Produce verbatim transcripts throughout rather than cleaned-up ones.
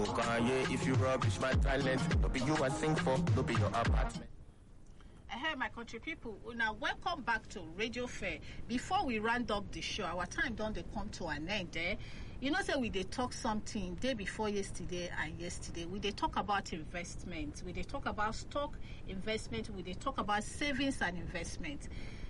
Kanye, if you rubbish my talent, no be you I sing for, no be your apartment. Hey, my country people, now welcome back to Radio Fair. Before we round up the show, our time don't they come to an end eh? You know, say we they talk something day before yesterday and yesterday. We they talk about investment. We they talk about stock investment. We they talk about savings and investment.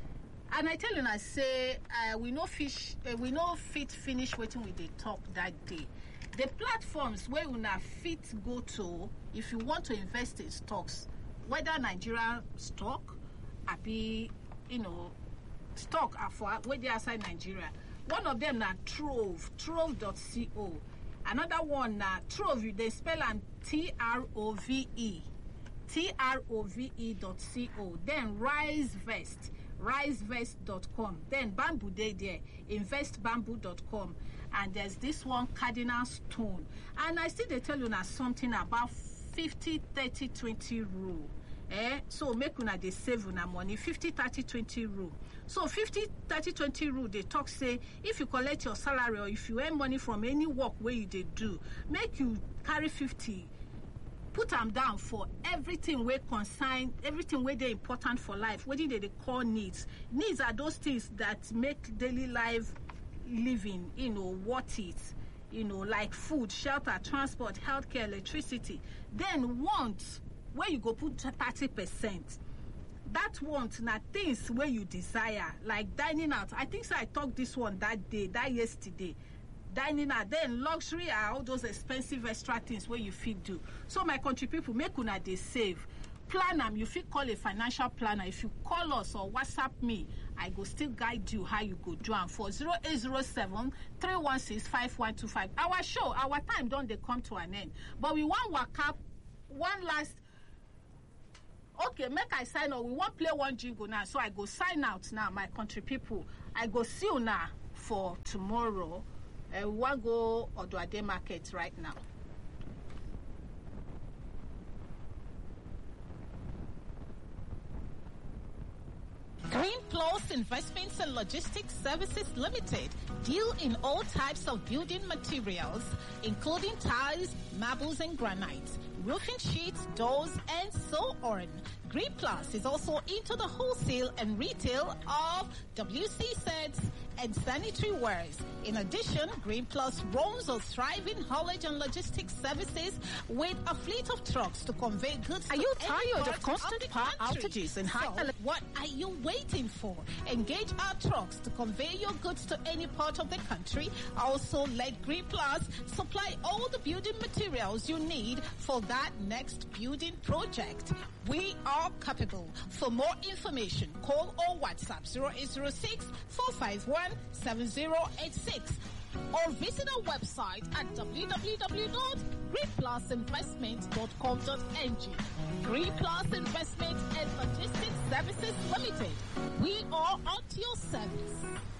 And I tell you, I say uh, we know fish. Uh, we know fit finish waiting with the talk that day. The platforms where you na fit go to if you want to invest in stocks, whether Nigerian stock, or be you know stock are for where they outside Nigeria. One of them na Trove, trove dot co. Another one na Trove, they spell am T R O V E, T R O V E dot co. Then RiseVest, risevest dot com. Then Bamboo Day there, invest bamboo dot com. And there's this one, Cardinal Stone. And I still they tell you now something about fifty thirty twenty rule. Eh? So make una they save una money, fifty thirty twenty rule. So fifty thirty twenty rule, they talk say, if you collect your salary or if you earn money from any work where you they do, make you carry fifty, put them down for everything where concern, everything where they important for life, what they, they call needs. Needs are those things that make daily life living, you know, worth it. You know, like food, shelter, transport, healthcare, electricity. Then wants, where you go put thirty percent. That want na things where you desire, like dining out. I think so I talked this one that day, that yesterday. Dining out, then luxury are all those expensive extra things where you fit do. So my country people, make una they save. Plan them, you fit call a financial planner. If you call us or WhatsApp me, I go still guide you how you go do am for zero eight zero seven, three one six, five one two five. Our show, our time don't they come to an end. But we want work up one last. Okay, make I sign out. We want play one jingle now. So I go sign out now, my country people. I go see you now for tomorrow. Uh, we want go Odoade Market right now. Green Plus Investments and Logistics Services Limited deal in all types of building materials, including tiles, marbles, and granites, roofing sheets, doors, and so on. Green Plus is also into the wholesale and retail of W C sets and sanitary wares. In addition, Green Plus runs a thriving haulage and logistics services with a fleet of trucks to convey goods. Are to you any tired part of constant the power country? outages and high? So, what are you waiting for? Engage our trucks to convey your goods to any part of the country. Also, let Green Plus supply all the building materials you need for that next building project. We are capable. For more information, call or WhatsApp zero eight zero six, four five one, seven zero eight six or visit our website at w w w dot green plus investment dot com dot n g. Green Plus Investment and Logistics Services Limited. We are at your service.